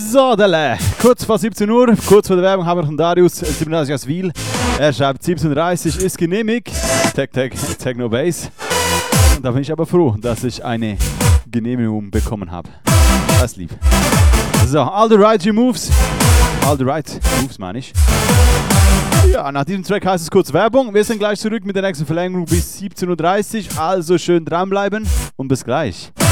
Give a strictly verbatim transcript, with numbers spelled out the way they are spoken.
So, Dele. Kurz vor siebzehn Uhr, kurz vor der Werbung haben wir von Darius siebenunddreißig aus Wiel. Er schreibt siebzehn Uhr dreißig ist genehmigt. Tech, Tech, Techno Bass. Und da bin ich aber froh, dass ich eine Genehmigung bekommen habe. Das ist lieb. So, all the right moves. All the right moves meine ich. Ja, nach diesem Track heißt es kurz Werbung. Wir sind gleich zurück mit der nächsten Verlängerung bis siebzehn Uhr dreißig. Also schön dranbleiben und bis gleich.